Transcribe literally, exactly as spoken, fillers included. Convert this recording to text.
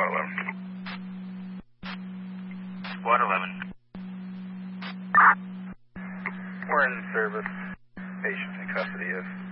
Squad eleven. Squad eleven. We're in service. Patients in custody of